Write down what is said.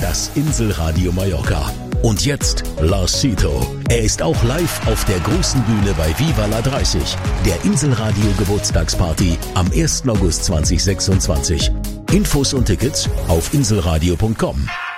das Inselradio Mallorca. Und jetzt Lars Sito. Er ist auch live auf der großen Bühne bei Viva la 30, der Inselradio Geburtstagsparty am 1. August 2026. Infos und Tickets auf inselradio.com.